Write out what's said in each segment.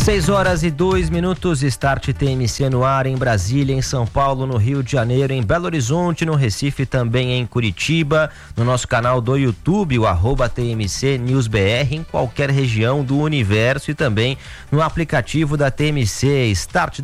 6h02, Start TMC no ar em Brasília, em São Paulo, no Rio de Janeiro, em Belo Horizonte, no Recife, também em Curitiba, no nosso canal do YouTube, o @TMC News BR, em qualquer região do universo e também no aplicativo da TMC, Start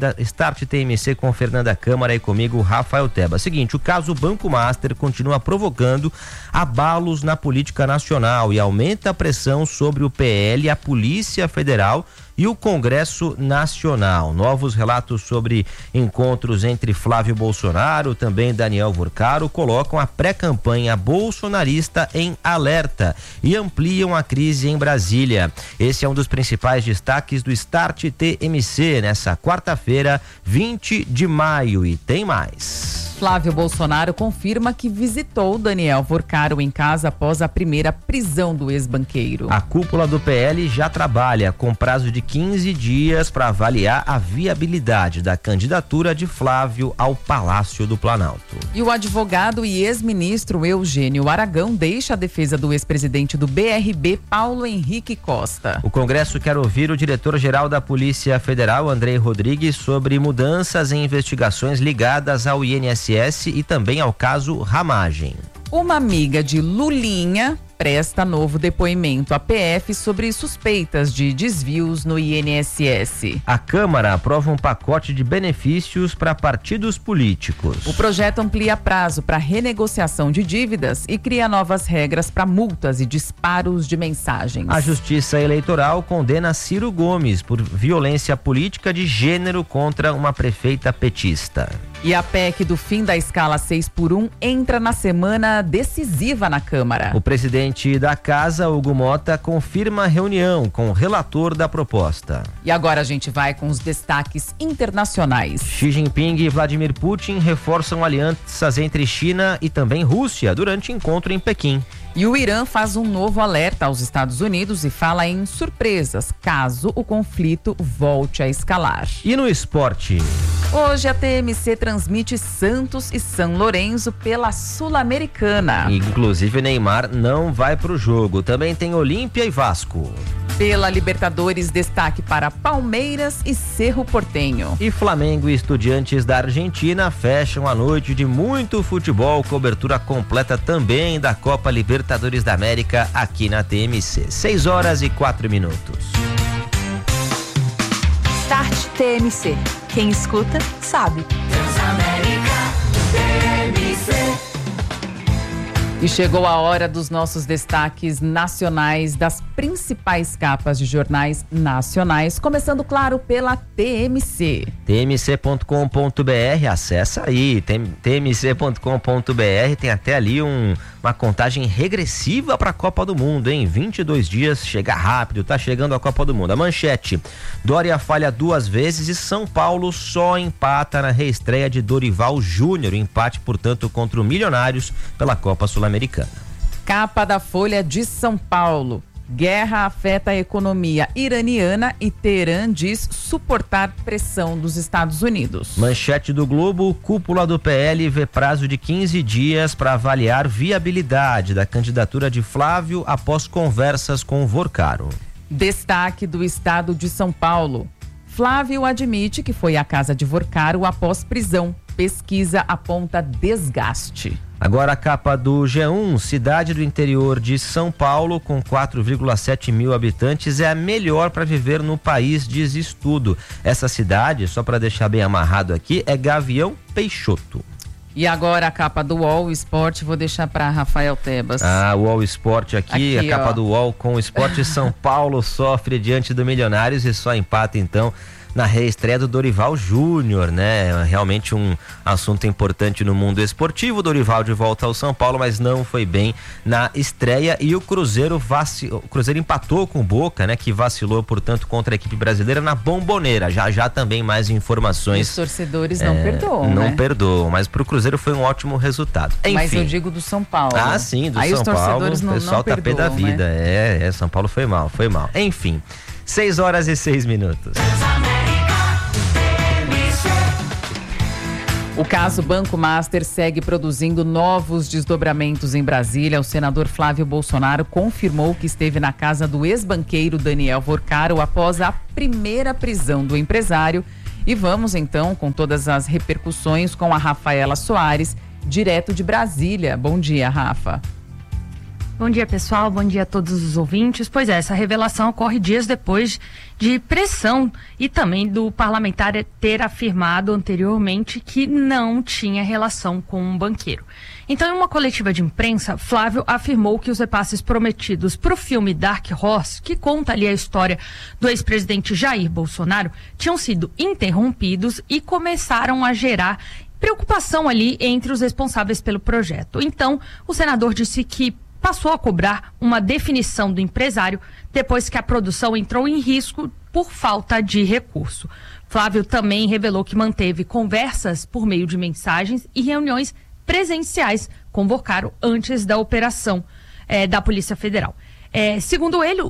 TMC com Fernanda Câmara e comigo, Rafael Teba. Seguinte, o caso Banco Master continua provocando abalos na política nacional e aumenta a pressão sobre o PL, a Polícia Federal e o Congresso Nacional. Novos relatos sobre encontros entre Flávio Bolsonaro, também Daniel Vorcaro, colocam a pré-campanha bolsonarista em alerta e ampliam a crise em Brasília. Esse é um dos principais destaques do Start TMC nessa quarta-feira, 20 de maio. E tem mais. Flávio Bolsonaro confirma que visitou Daniel Vorcaro em casa após a primeira prisão do ex-banqueiro. A cúpula do PL já trabalha com prazo de 15 dias para avaliar a viabilidade da candidatura de Flávio ao Palácio do Planalto. E o advogado e ex-ministro Eugênio Aragão deixa a defesa do ex-presidente do BRB, Paulo Henrique Costa. O Congresso quer ouvir o diretor-geral da Polícia Federal, Andrei Rodrigues, sobre mudanças em investigações ligadas ao INSS e também ao caso Ramagem. Uma amiga de Lulinha presta novo depoimento à PF sobre suspeitas de desvios no INSS. A Câmara aprova um pacote de benefícios para partidos políticos. O projeto amplia prazo para renegociação de dívidas e cria novas regras para multas e disparos de mensagens. A Justiça Eleitoral condena Ciro Gomes por violência política de gênero contra uma prefeita petista. E a PEC do fim da escala 6x1 entra na semana decisiva na Câmara. O presidente da Casa, Hugo Mota, confirma a reunião com o relator da proposta. E agora a gente vai com os destaques internacionais. Xi Jinping e Vladimir Putin reforçam alianças entre China e também Rússia durante encontro em Pequim. E o Irã faz um novo alerta aos Estados Unidos e fala em surpresas caso o conflito volte a escalar. E no esporte? Hoje a TMC transmite Santos e São Lourenço pela Sul-Americana. Inclusive o Neymar não vai pro jogo. Também tem Olímpia e Vasco. Pela Libertadores, destaque para Palmeiras e Cerro Porteño. E Flamengo e Estudiantes da Argentina fecham a noite de muito futebol, cobertura completa também da Copa Libertadores da América aqui na TMC. 6h04. Start TMC. Quem escuta, sabe. Transamérica TMC. E chegou a hora dos nossos destaques nacionais das principais capas de jornais nacionais, começando, claro, pela TMC. tmc.com.br, acessa aí, tmc.com.br, tem até ali uma contagem regressiva para a Copa do Mundo, hein? 22 dias, chega rápido, tá chegando a Copa do Mundo. A manchete: Dória falha 2 vezes e São Paulo só empata na reestreia de Dorival Júnior, empate, portanto, contra o Milionários pela Copa Sul-Americana. Capa da Folha de São Paulo. Guerra afeta a economia iraniana e Teherã diz suportar pressão dos Estados Unidos. Manchete do Globo: cúpula do PL vê prazo de 15 dias para avaliar viabilidade da candidatura de Flávio após conversas com Vorcaro. Destaque do Estado de São Paulo. Flávio admite que foi à casa de Vorcaro após prisão. Pesquisa aponta desgaste. Agora a capa do G1, cidade do interior de São Paulo com 4,7 mil habitantes é a melhor para viver no país, diz estudo. Essa cidade, só para deixar bem amarrado aqui, é Gavião Peixoto. E agora a capa do UOL Esporte, vou deixar para Rafael Tebas. O UOL Esporte aqui, a capa do UOL com o Esporte. São Paulo sofre diante do Milionários e só empata então na reestreia do Dorival Júnior, né? Realmente um assunto importante no mundo esportivo. Dorival de volta ao São Paulo, mas não foi bem na estreia. E o Cruzeiro empatou com o Boca, né? Que vacilou, portanto, contra a equipe brasileira na Bomboneira. Já também mais informações. Os torcedores não perdoam, não, né? perdoam, mas pro Cruzeiro foi um ótimo resultado. Enfim. Mas eu digo do São Paulo. Sim, do Aí São Paulo. Aí os torcedores não pessoal tá pé da vida. Né? São Paulo foi mal. Enfim, 6h06. O caso Banco Master segue produzindo novos desdobramentos em Brasília. O senador Flávio Bolsonaro confirmou que esteve na casa do ex-banqueiro Daniel Vorcaro após a primeira prisão do empresário. E vamos então com todas as repercussões com a Rafaela Soares, direto de Brasília. Bom dia, Rafa. Bom dia, pessoal. Bom dia a todos os ouvintes. Pois é, essa revelação ocorre dias depois de pressão e também do parlamentar ter afirmado anteriormente que não tinha relação com um banqueiro. Então, em uma coletiva de imprensa, Flávio afirmou que os repasses prometidos para o filme Dark Horse, que conta ali a história do ex-presidente Jair Bolsonaro, tinham sido interrompidos e começaram a gerar preocupação ali entre os responsáveis pelo projeto. Então, o senador disse que passou a cobrar uma definição do empresário depois que a produção entrou em risco por falta de recurso. Flávio também revelou que manteve conversas por meio de mensagens e reuniões presenciais com Vorcaro antes da operação da Polícia Federal. Segundo ele,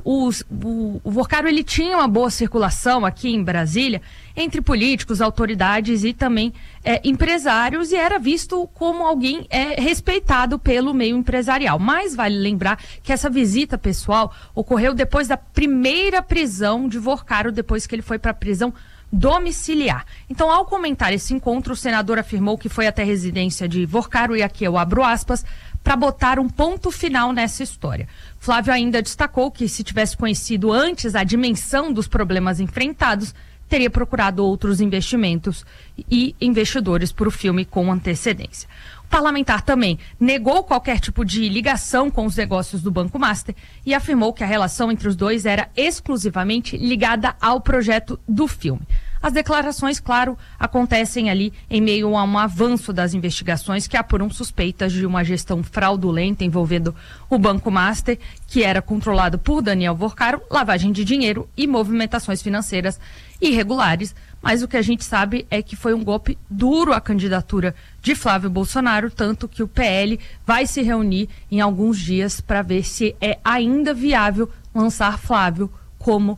o Vorcaro ele tinha uma boa circulação aqui em Brasília entre políticos, autoridades e também empresários, e era visto como alguém respeitado pelo meio empresarial. Mas vale lembrar que essa visita pessoal ocorreu depois da primeira prisão de Vorcaro, depois que ele foi para a prisão domiciliar. Então, ao comentar esse encontro, o senador afirmou que foi até a residência de Vorcaro, e aqui eu abro aspas, para botar um ponto final nessa história. Flávio ainda destacou que, se tivesse conhecido antes a dimensão dos problemas enfrentados, teria procurado outros investimentos e investidores para o filme com antecedência. O parlamentar também negou qualquer tipo de ligação com os negócios do Banco Master e afirmou que a relação entre os dois era exclusivamente ligada ao projeto do filme. As declarações, claro, acontecem ali em meio a um avanço das investigações que apuram suspeitas de uma gestão fraudulenta envolvendo o Banco Master, que era controlado por Daniel Vorcaro, lavagem de dinheiro e movimentações financeiras irregulares. Mas o que a gente sabe é que foi um golpe duro à candidatura de Flávio Bolsonaro, tanto que o PL vai se reunir em alguns dias para ver se é ainda viável lançar Flávio como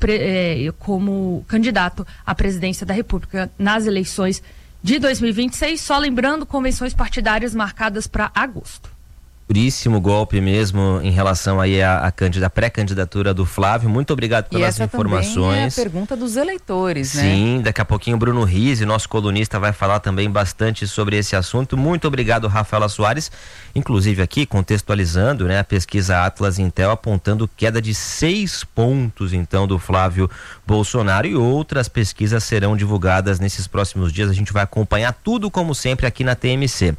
candidato à presidência da República nas eleições de 2026, só lembrando, convenções partidárias marcadas para agosto. Duríssimo golpe mesmo em relação aí à pré-candidatura do Flávio. Muito obrigado pelas informações. Também é a pergunta dos eleitores, né? Sim, daqui a pouquinho o Bruno Rizzi, nosso colunista, vai falar também bastante sobre esse assunto. Muito obrigado, Rafaela Soares. Inclusive aqui, contextualizando, né, a pesquisa Atlas Intel apontando queda de 6 pontos, então, do Flávio Bolsonaro, e outras pesquisas serão divulgadas nesses próximos dias. A gente vai acompanhar tudo, como sempre, aqui na TMC.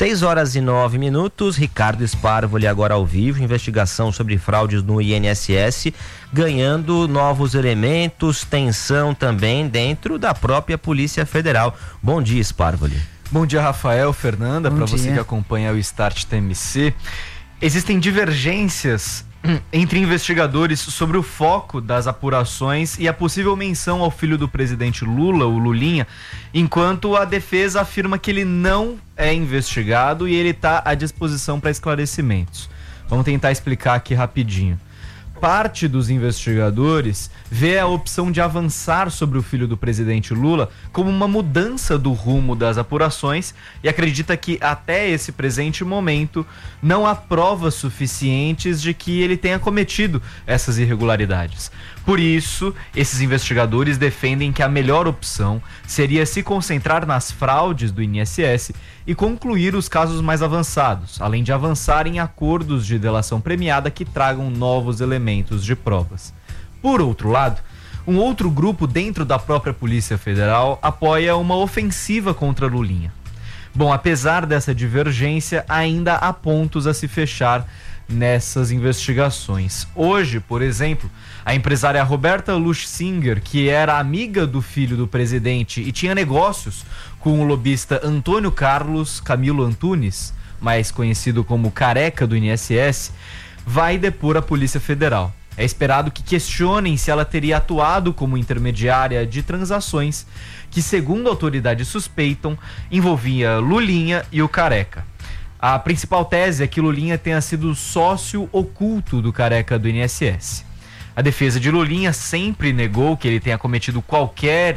6h09, Ricardo Sparvoli agora ao vivo, investigação sobre fraudes no INSS, ganhando novos elementos, tensão também dentro da própria Polícia Federal. Bom dia, Sparvoli. Bom dia, Rafael, Fernanda, para você que acompanha o Start TMC. Existem divergências entre investigadores sobre o foco das apurações e a possível menção ao filho do presidente Lula, o Lulinha, enquanto a defesa afirma que ele não é investigado e ele está à disposição para esclarecimentos. Vamos tentar explicar aqui rapidinho. Parte dos investigadores vê a opção de avançar sobre o filho do presidente Lula como uma mudança do rumo das apurações e acredita que até esse presente momento não há provas suficientes de que ele tenha cometido essas irregularidades. Por isso, esses investigadores defendem que a melhor opção seria se concentrar nas fraudes do INSS e concluir os casos mais avançados, além de avançar em acordos de delação premiada que tragam novos elementos de provas. Por outro lado, um outro grupo dentro da própria Polícia Federal apoia uma ofensiva contra Lulinha. Bom, apesar dessa divergência, ainda há pontos a se fechar nessas investigações. Hoje, por exemplo, a empresária Roberta Luchsinger, que era amiga do filho do presidente e tinha negócios com o lobista Antônio Carlos Camilo Antunes, mais conhecido como Careca do INSS, vai depor a Polícia Federal. É esperado que questionem se ela teria atuado como intermediária de transações que, segundo autoridades suspeitam, envolvia Lulinha e o Careca. A principal tese é que Lulinha tenha sido sócio oculto do Careca do INSS. A defesa de Lulinha sempre negou que ele tenha cometido qualquer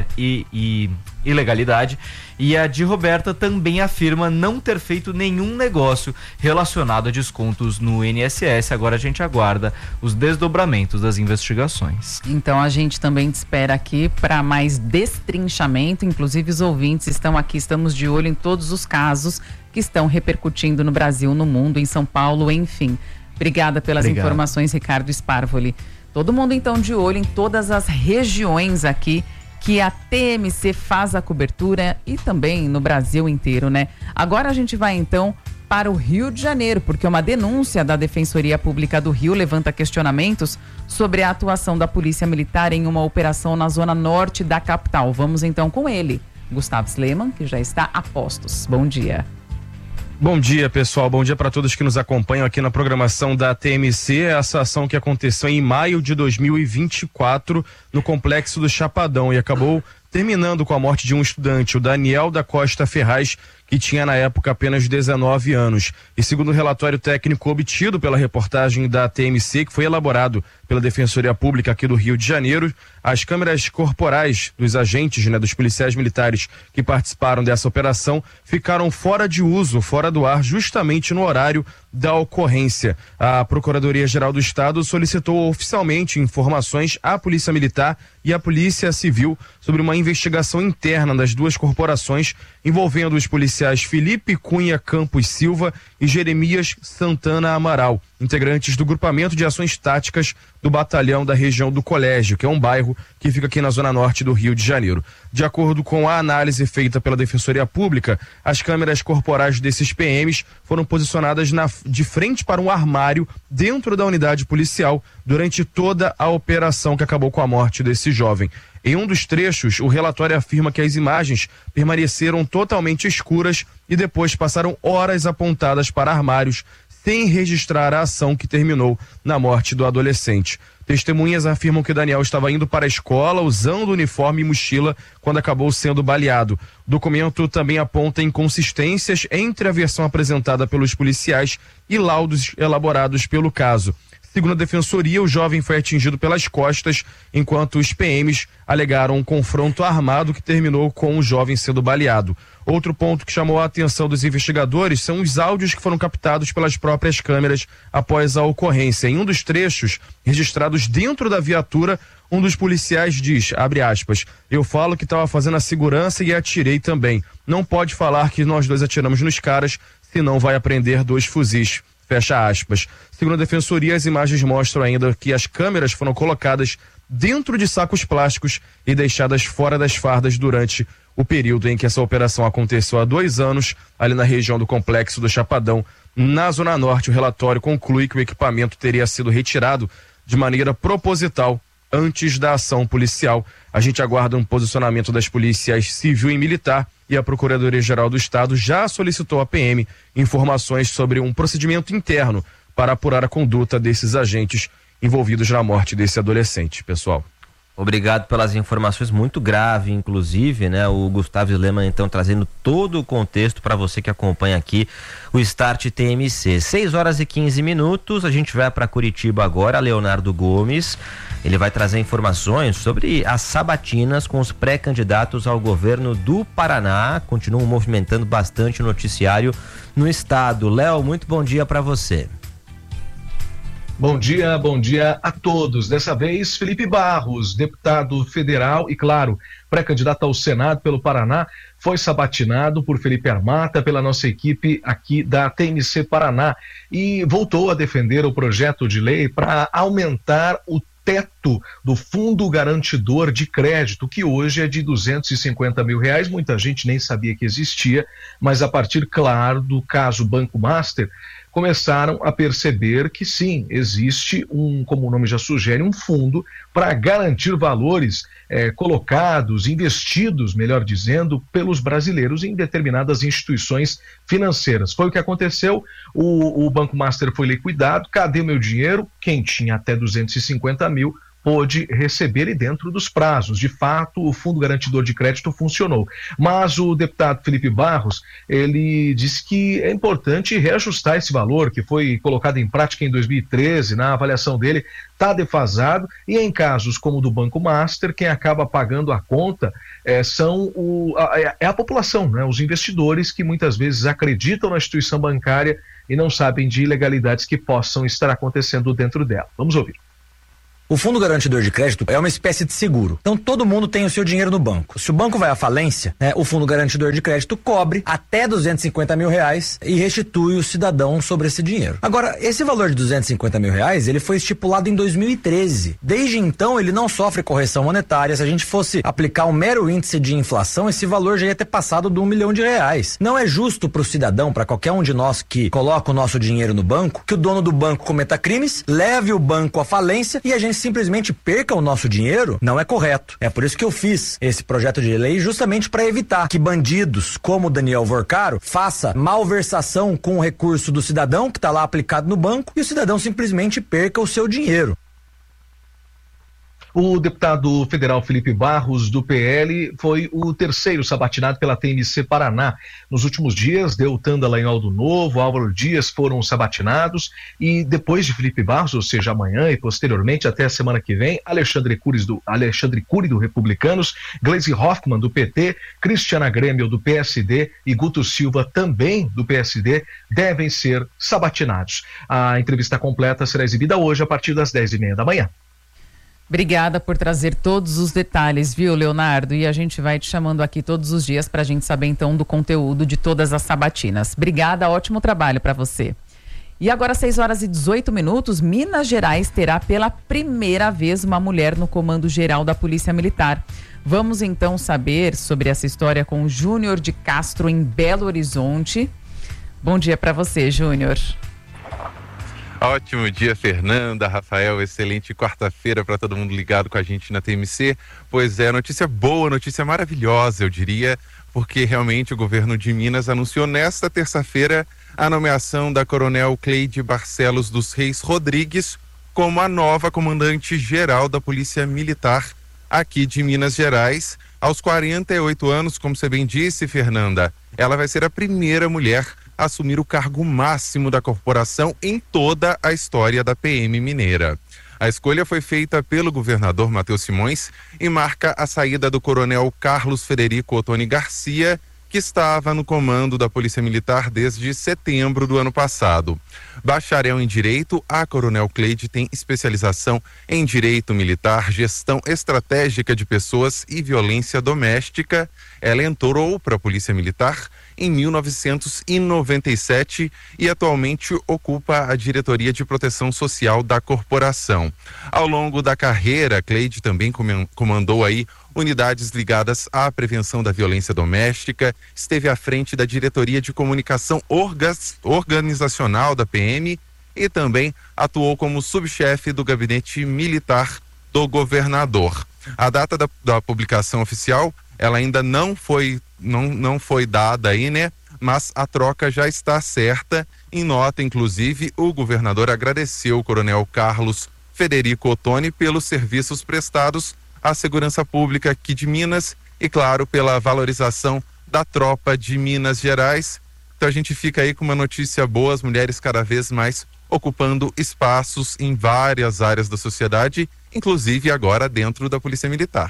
ilegalidade, e a de Roberta também afirma não ter feito nenhum negócio relacionado a descontos no INSS. Agora a gente aguarda os desdobramentos das investigações. Então a gente também te espera aqui para mais destrinchamento, inclusive os ouvintes estão aqui, estamos de olho em todos os casos que estão repercutindo no Brasil, no mundo, em São Paulo, enfim. Obrigada pelas informações, Ricardo Sparvoli. Todo mundo então de olho em todas as regiões aqui que a TMC faz a cobertura e também no Brasil inteiro, né? Agora a gente vai então para o Rio de Janeiro, porque uma denúncia da Defensoria Pública do Rio levanta questionamentos sobre a atuação da Polícia Militar em uma operação na zona norte da capital. Vamos então com ele, Gustavo Sleman, que já está a postos. Bom dia. Bom dia, pessoal. Bom dia para todos que nos acompanham aqui na programação da TMC. Essa ação que aconteceu em maio de 2024 no Complexo do Chapadão e acabou terminando com a morte de um estudante, o Daniel da Costa Ferraz, que tinha na época apenas 19 anos. E segundo o relatório técnico obtido pela reportagem da TMC, que foi elaborado pela Defensoria Pública aqui do Rio de Janeiro, as câmeras corporais dos agentes, dos policiais militares que participaram dessa operação, ficaram fora de uso, fora do ar, justamente no horário da ocorrência. A Procuradoria-Geral do Estado solicitou oficialmente informações à Polícia Militar e à Polícia Civil sobre uma investigação interna das duas corporações envolvendo os policiais Felipe Cunha Campos Silva e Jeremias Santana Amaral, integrantes do Grupamento de Ações Táticas do Batalhão da região do Colégio, que é um bairro que fica aqui na zona norte do Rio de Janeiro. De acordo com a análise feita pela Defensoria Pública, as câmeras corporais desses PMs foram posicionadas de frente para um armário dentro da unidade policial durante toda a operação que acabou com a morte desse jovem. Em um dos trechos, o relatório afirma que as imagens permaneceram totalmente escuras e depois passaram horas apontadas para armários sem registrar a ação que terminou na morte do adolescente. Testemunhas afirmam que Daniel estava indo para a escola usando uniforme e mochila quando acabou sendo baleado. O documento também aponta inconsistências entre a versão apresentada pelos policiais e laudos elaborados pelo caso. Segundo a Defensoria, o jovem foi atingido pelas costas, enquanto os PMs alegaram um confronto armado que terminou com o jovem sendo baleado. Outro ponto que chamou a atenção dos investigadores são os áudios que foram captados pelas próprias câmeras após a ocorrência. Em um dos trechos, registrados dentro da viatura, um dos policiais diz, abre aspas, eu falo que estava fazendo a segurança e atirei também. Não pode falar que nós dois atiramos nos caras, senão vai apreender 2 fuzis. Fecha aspas. Segundo a Defensoria, as imagens mostram ainda que as câmeras foram colocadas dentro de sacos plásticos e deixadas fora das fardas durante o período em que essa operação aconteceu há 2 anos, ali na região do Complexo do Chapadão, na Zona Norte. O relatório conclui que o equipamento teria sido retirado de maneira proposital antes da ação policial. A gente aguarda um posicionamento das polícias civil e militar e a Procuradoria-Geral do Estado já solicitou à PM informações sobre um procedimento interno para apurar a conduta desses agentes envolvidos na morte desse adolescente, pessoal. Obrigado pelas informações, muito grave, inclusive, né? O Gustavo Sleman, então, trazendo todo o contexto para você que acompanha aqui o Start TMC. 6h15, a gente vai para Curitiba agora, Leonardo Gomes. Ele vai trazer informações sobre as sabatinas com os pré-candidatos ao governo do Paraná. Continuam movimentando bastante o noticiário no estado. Léo, muito bom dia para você. Bom dia a todos. Dessa vez, Felipe Barros, deputado federal e, claro, pré-candidato ao Senado pelo Paraná, foi sabatinado por Felipe Armata, pela nossa equipe aqui da TMC Paraná, e voltou a defender o projeto de lei para aumentar o teto do Fundo Garantidor de Crédito, que hoje é de R$250 mil. Muita gente nem sabia que existia, mas a partir, claro, do caso Banco Master, começaram a perceber que sim, existe como o nome já sugere, um fundo para garantir valores colocados, investidos, melhor dizendo, pelos brasileiros em determinadas instituições financeiras. Foi o que aconteceu, o Banco Master foi liquidado, cadê o meu dinheiro? Quem tinha até 250 mil pôde receber e dentro dos prazos. De fato, o Fundo Garantidor de Crédito funcionou. Mas o deputado Felipe Barros, ele disse que é importante reajustar esse valor que foi colocado em prática em 2013, na avaliação dele, está defasado, e em casos como o do Banco Master, quem acaba pagando a conta são a população, né? Os investidores que muitas vezes acreditam na instituição bancária e não sabem de ilegalidades que possam estar acontecendo dentro dela. Vamos ouvir. O Fundo Garantidor de Crédito é uma espécie de seguro. Então todo mundo tem o seu dinheiro no banco. Se o banco vai à falência, né, o Fundo Garantidor de Crédito cobre até R$250 mil e restitui o cidadão sobre esse dinheiro. Agora, esse valor de R$250 mil, ele foi estipulado em 2013. Desde então, ele não sofre correção monetária. Se a gente fosse aplicar um mero índice de inflação, esse valor já ia ter passado de R$1 milhão. Não é justo para o cidadão, para qualquer um de nós que coloca o nosso dinheiro no banco, que o dono do banco cometa crimes, leve o banco à falência e a gente simplesmente perca o nosso dinheiro. Não é correto. É por isso que eu fiz esse projeto de lei, justamente para evitar que bandidos como o Daniel Vorcaro faça malversação com o recurso do cidadão que está lá aplicado no banco e o cidadão simplesmente perca o seu dinheiro. O deputado federal Felipe Barros, do PL, foi o terceiro sabatinado pela TMC Paraná. Nos últimos dias, Deltan Dallagnol do Novo, Álvaro Dias foram sabatinados e depois de Felipe Barros, ou seja, amanhã e posteriormente até a semana que vem, Alexandre Cury do Republicanos, Gleisi Hoffmann do PT, Cristiana Grêmio do PSD e Guto Silva também do PSD devem ser sabatinados. A entrevista completa será exibida hoje a partir das 10h30 da manhã. Obrigada por trazer todos os detalhes, viu, Leonardo? E a gente vai te chamando aqui todos os dias para a gente saber, então, do conteúdo de todas as sabatinas. Obrigada, ótimo trabalho para você. E agora, 6h18, Minas Gerais terá pela primeira vez uma mulher no comando geral da Polícia Militar. Vamos, então, saber sobre essa história com o Júnior de Castro, em Belo Horizonte. Bom dia para você, Júnior. Ótimo dia, Fernanda, Rafael, excelente quarta-feira para todo mundo ligado com a gente na TMC. Pois é, notícia boa, notícia maravilhosa, eu diria, porque realmente o governo de Minas anunciou nesta terça-feira a nomeação da Coronel Cleide Barcelos dos Reis Rodrigues como a nova comandante-geral da Polícia Militar aqui de Minas Gerais. Aos 48 anos, como você bem disse, Fernanda, ela vai ser a primeira mulher a assumir o cargo máximo da corporação em toda a história da PM mineira. A escolha foi feita pelo governador Matheus Simões e marca a saída do coronel Carlos Frederico Ottoni Garcia, que estava no comando da Polícia Militar desde setembro do ano passado. Bacharel em Direito, a Coronel Cleide tem especialização em Direito Militar, Gestão Estratégica de Pessoas e Violência Doméstica. Ela entrou para a Polícia Militar em 1997 e atualmente ocupa a diretoria de proteção social da corporação. Ao longo da carreira, Cleide também comandou aí unidades ligadas à prevenção da violência doméstica, esteve à frente da diretoria de comunicação organizacional da PM e também atuou como subchefe do gabinete militar do governador. A data da publicação oficial, ela ainda não foi dada aí, né? Mas a troca já está certa. Em nota, inclusive, o governador agradeceu o coronel Carlos Frederico Ottoni pelos serviços prestados à segurança pública aqui de Minas e, claro, pela valorização da tropa de Minas Gerais. Então a gente fica aí com uma notícia boa, as mulheres cada vez mais ocupando espaços em várias áreas da sociedade, inclusive agora dentro da Polícia Militar.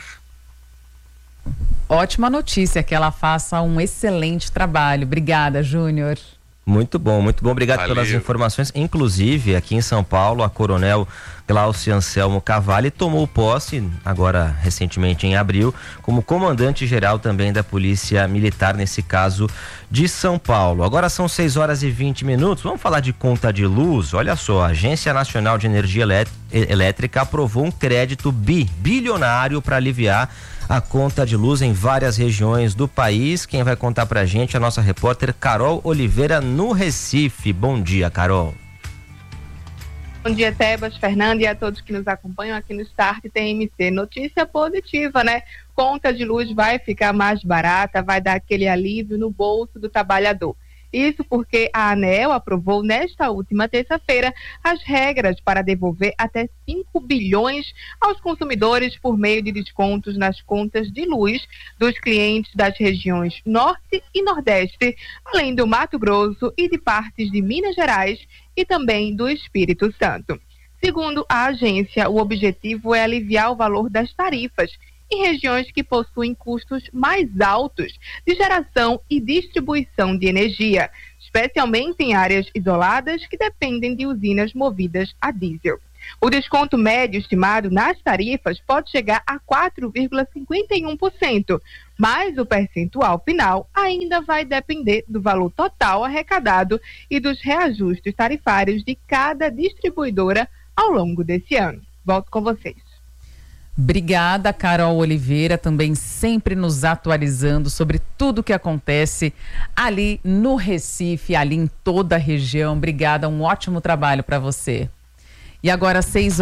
Ótima notícia, que ela faça um excelente trabalho. Obrigada, Júnior. Muito bom. Obrigado Valeu. pelas informações. Inclusive, aqui em São Paulo, a Coronel Glaucia Anselmo Cavalli tomou posse, agora recentemente em abril, como comandante-geral também da Polícia Militar, nesse caso de São Paulo. Agora são 6h20. Vamos falar de conta de luz. Olha só, a Agência Nacional de Energia Elétrica aprovou um crédito bilionário para aliviar a conta de luz em várias regiões do país. Quem vai contar pra gente é a nossa repórter Carol Oliveira, no Recife. Bom dia, Carol. Bom dia, Tebas, Fernanda e a todos que nos acompanham aqui no Start TMC. Notícia positiva, né? Conta de luz vai ficar mais barata, vai dar aquele alívio no bolso do trabalhador. Isso porque a ANEEL aprovou nesta última terça-feira as regras para devolver até 5 bilhões aos consumidores por meio de descontos nas contas de luz dos clientes das regiões Norte e Nordeste, além do Mato Grosso e de partes de Minas Gerais e também do Espírito Santo. Segundo a agência, o objetivo é aliviar o valor das tarifas em regiões que possuem custos mais altos de geração e distribuição de energia, especialmente em áreas isoladas que dependem de usinas movidas a diesel. O desconto médio estimado nas tarifas pode chegar a 4,51%, mas o percentual final ainda vai depender do valor total arrecadado e dos reajustes tarifários de cada distribuidora ao longo desse ano. Volto com vocês. Obrigada, Carol Oliveira, também sempre nos atualizando sobre tudo que acontece ali no Recife, ali em toda a região. Obrigada, um ótimo trabalho para você. E agora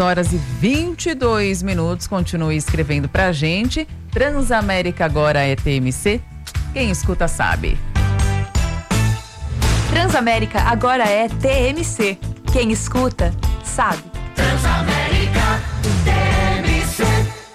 6h22, continue escrevendo pra gente. Transamérica agora é TMC, quem escuta sabe. Transamérica agora é TMC, quem escuta sabe. Transamérica TMC.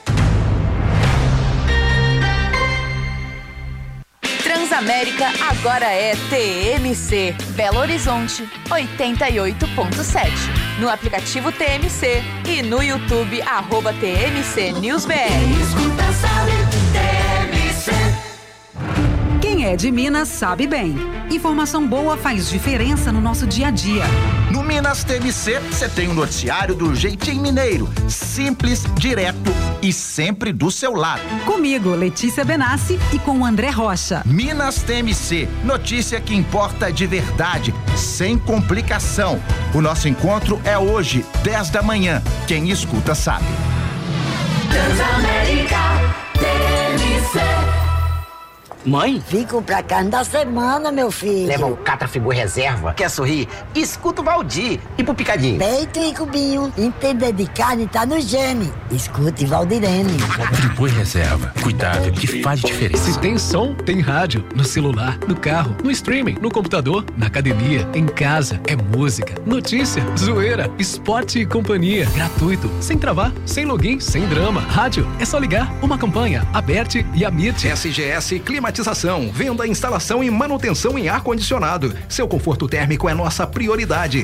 Transamérica agora é TMC, Belo Horizonte 88.7. No aplicativo TMC e no YouTube @TMC NewsBR. Quem escuta sabe, TMC. Quem é de Minas sabe bem. Informação boa faz diferença no nosso dia a dia. No Minas TMC, você tem um noticiário do jeitinho mineiro, simples, direto e sempre do seu lado. Comigo, Letícia Benassi, e com o André Rocha. Minas TMC, notícia que importa de verdade, sem complicação. O nosso encontro é hoje, 10 da manhã. Quem escuta sabe. Transamérica TMC. Mãe? Vim comprar carne da semana, meu filho. Leva o Catrafigu reserva. Quer sorrir? Escuta o Valdir. E pro picadinho? Peito e cubinho. Entender de carne tá no gene. Escute Valdirene. Friboi reserva. Cuidado que faz diferença. Se tem som, tem rádio. No celular, no carro, no streaming, no computador, na academia, em casa. É música, notícia, zoeira, esporte e companhia. Gratuito, sem travar, sem login, sem drama. Rádio, é só ligar. Uma campanha, Aberte e Amit. SGS Climatização, venda, instalação e manutenção em ar-condicionado. Seu conforto térmico é nossa prioridade.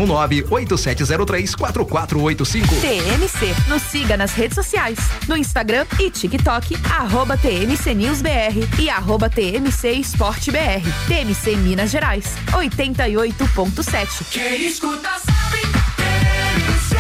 319-8703-4485. TMC, nos siga nas redes sociais, no Instagram e TikTok, @TMC NewsBR e @TMC EsporteBR. TMC Minas Gerais, 88.7. Quem escuta sabe, TMC.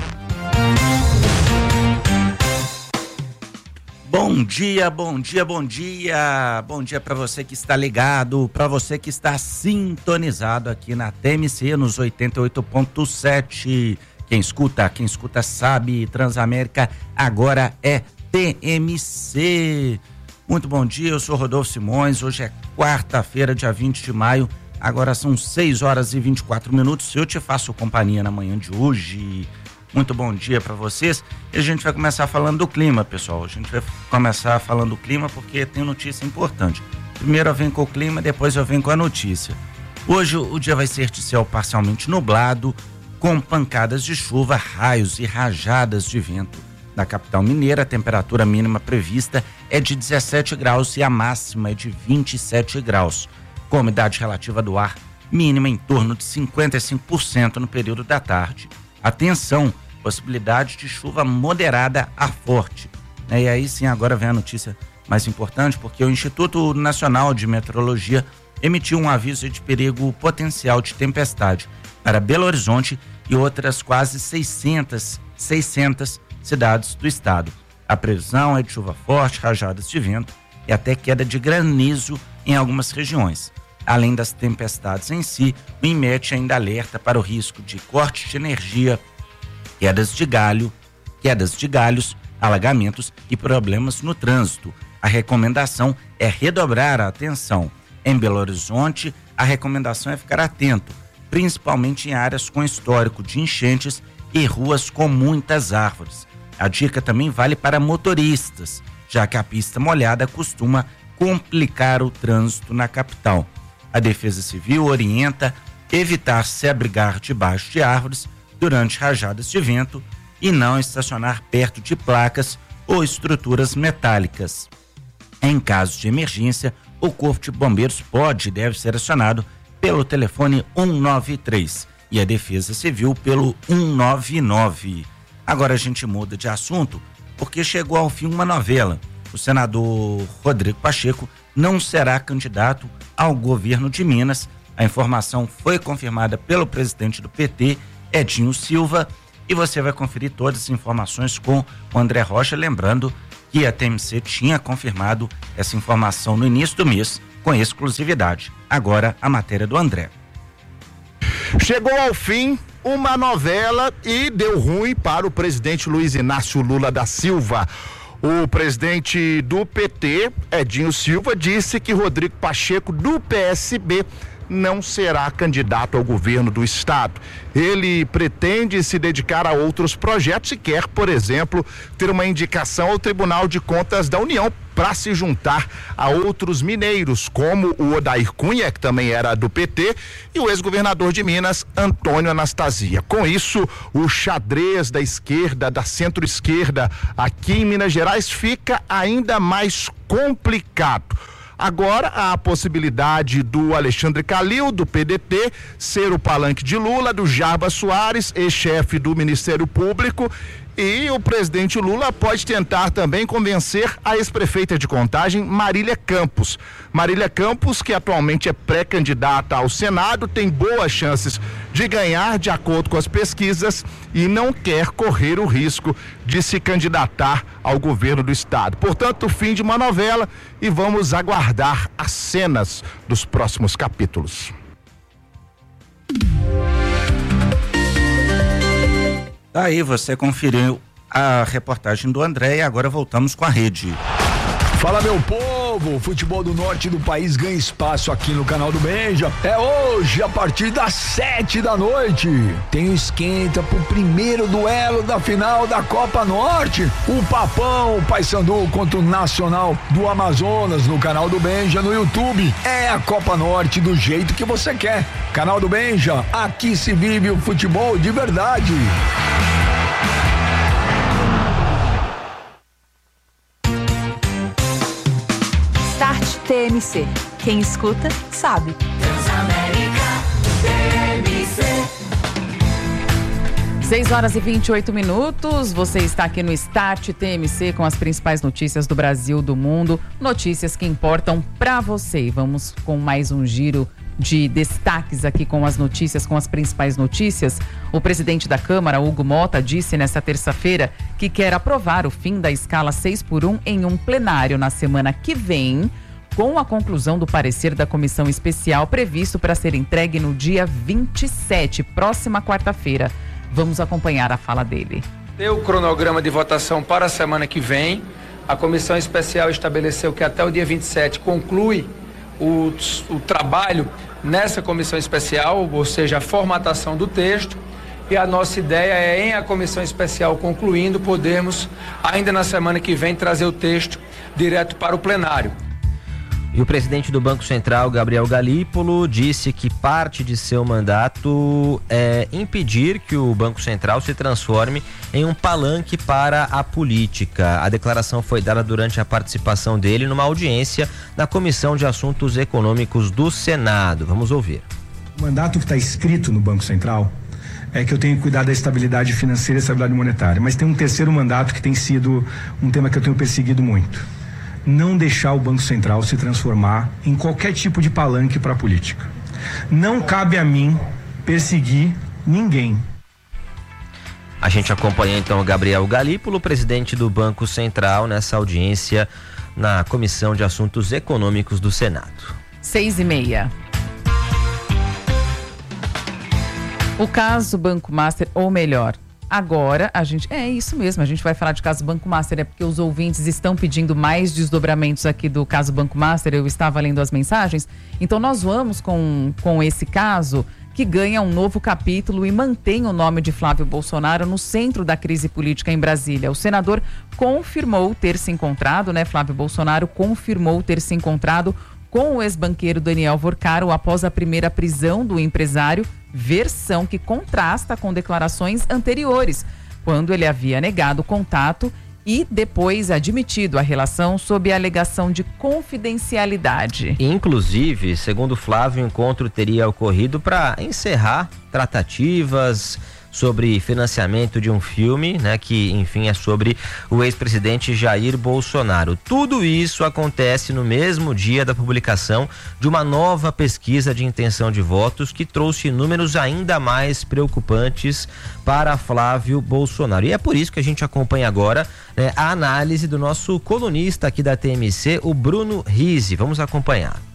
Bom dia, bom dia, bom dia. Bom dia para você que está ligado, para você que está sintonizado aqui na TMC nos 88.7. Quem escuta sabe. Transamérica agora é TMC. Muito bom dia, eu sou Rodolfo Simões. Hoje é quarta-feira, dia 20 de maio. Agora são 6h24. Eu te faço companhia na manhã de hoje. Muito bom dia para vocês. E a gente vai começar falando do clima, pessoal. A gente vai começar falando do clima porque tem notícia importante. Primeiro eu venho com o clima, depois eu venho com a notícia. Hoje o dia vai ser de céu parcialmente nublado, com pancadas de chuva, raios e rajadas de vento. Na capital mineira, a temperatura mínima prevista é de 17 graus e a máxima é de 27 graus. Com a umidade relativa do ar mínima em torno de 55% no período da tarde. Atenção, possibilidade de chuva moderada a forte. E aí sim, agora vem a notícia mais importante, porque o Instituto Nacional de Meteorologia emitiu um aviso de perigo potencial de tempestade para Belo Horizonte e outras quase 600 cidades do estado. A previsão é de chuva forte, rajadas de vento e até queda de granizo em algumas regiões. Além das tempestades em si, o INMET ainda alerta para o risco de corte de energia, quedas de galhos, alagamentos e problemas no trânsito. A recomendação é redobrar a atenção. Em Belo Horizonte, a recomendação é ficar atento, principalmente em áreas com histórico de enchentes e ruas com muitas árvores. A dica também vale para motoristas, já que a pista molhada costuma complicar o trânsito na capital. A Defesa Civil orienta evitar se abrigar debaixo de árvores durante rajadas de vento e não estacionar perto de placas ou estruturas metálicas. Em caso de emergência, o Corpo de Bombeiros pode e deve ser acionado pelo telefone 193 e a Defesa Civil pelo 199. Agora a gente muda de assunto porque chegou ao fim uma novela. O senador Rodrigo Pacheco não será candidato ao governo de Minas. A informação foi confirmada pelo presidente do PT, Edinho Silva, e você vai conferir todas as informações com o André Rocha, lembrando que a TMC tinha confirmado essa informação no início do mês com exclusividade. Agora a matéria do André. Chegou ao fim uma novela e deu ruim para o presidente Luiz Inácio Lula da Silva. O presidente do PT, Edinho Silva, disse que Rodrigo Pacheco, do PSB, não será candidato ao governo do estado. Ele pretende se dedicar a outros projetos e quer, por exemplo, ter uma indicação ao Tribunal de Contas da União para se juntar a outros mineiros, como o Odair Cunha, que também era do PT, e o ex-governador de Minas, Antônio Anastasia. Com isso, o xadrez da esquerda, da centro-esquerda aqui em Minas Gerais fica ainda mais complicado. Agora, há a possibilidade do Alexandre Calil, do PDT, ser o palanque de Lula, do Jarbas Soares, ex-chefe do Ministério Público, e o presidente Lula pode tentar também convencer a ex-prefeita de Contagem, Marília Campos. Marília Campos, que atualmente é pré-candidata ao Senado, tem boas chances de ganhar de acordo com as pesquisas e não quer correr o risco de se candidatar ao governo do estado. Portanto, o fim de uma novela e vamos aguardar as cenas dos próximos capítulos. Aí você conferiu a reportagem do André e agora voltamos com a rede. Fala, meu povo, o futebol do norte do país ganha espaço aqui no canal do Benja. É hoje, a partir das 7h. Tem o esquenta pro primeiro duelo da final da Copa Norte. O Papão, o Paysandu contra o Nacional do Amazonas no canal do Benja no YouTube. É a Copa Norte do jeito que você quer. Canal do Benja, aqui se vive o futebol de verdade. TMC. Quem escuta, sabe. Transamérica, TMC. 6h28. Você está aqui no Start TMC com as principais notícias do Brasil, do mundo. Notícias que importam pra você. Vamos com mais um giro de destaques aqui com as notícias, com as principais notícias. O presidente da Câmara, Hugo Mota, disse nesta terça-feira que quer aprovar o fim da escala 6x1 em um plenário na semana que vem, com a conclusão do parecer da comissão especial previsto para ser entregue no dia 27, próxima quarta-feira. Vamos acompanhar a fala dele. O cronograma de votação para a semana que vem. A comissão especial estabeleceu que até o dia 27 conclui o trabalho nessa comissão especial, ou seja, a formatação do texto. E a nossa ideia é, em a comissão especial concluindo, podermos, ainda na semana que vem, trazer o texto direto para o plenário. E o presidente do Banco Central, Gabriel Galípolo, disse que parte de seu mandato é impedir que o Banco Central se transforme em um palanque para a política. A declaração foi dada durante a participação dele numa audiência na Comissão de Assuntos Econômicos do Senado. Vamos ouvir. O mandato que está escrito no Banco Central é que eu tenho que cuidar da estabilidade financeira e estabilidade monetária. Mas tem um terceiro mandato que tem sido um tema que eu tenho perseguido muito. Não deixar o Banco Central se transformar em qualquer tipo de palanque para a política. Não cabe a mim perseguir ninguém. A gente acompanha então o Gabriel Galípolo, presidente do Banco Central, nessa audiência na Comissão de Assuntos Econômicos do Senado. 6h30. O caso Banco Master, ou melhor, agora a gente, é isso mesmo, a gente vai falar de caso Banco Master, é porque os ouvintes estão pedindo mais desdobramentos aqui do caso Banco Master, eu estava lendo as mensagens, então nós vamos com esse caso que ganha um novo capítulo e mantém o nome de Flávio Bolsonaro no centro da crise política em Brasília. O senador confirmou ter se encontrado, Flávio Bolsonaro confirmou ter se encontrado com o ex-banqueiro Daniel Vorcaro após a primeira prisão do empresário, versão que contrasta com declarações anteriores, quando ele havia negado contato e depois admitido a relação sob a alegação de confidencialidade. Inclusive, segundo Flávio, o encontro teria ocorrido para encerrar tratativas sobre financiamento de um filme, né, que enfim é sobre o ex-presidente Jair Bolsonaro. Tudo isso acontece no mesmo dia da publicação de uma nova pesquisa de intenção de votos que trouxe números ainda mais preocupantes para Flávio Bolsonaro. E é por isso que a gente acompanha agora, né, a análise do nosso colunista aqui da TMC, o Bruno Rizzi. Vamos acompanhar.